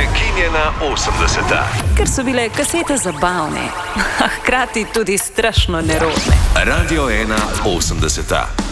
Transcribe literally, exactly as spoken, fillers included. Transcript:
prekinjena osemdeseta. Ker so bile kasete zabavne, a hkrati tudi strašno nerodne. Radio ena osemdeseta.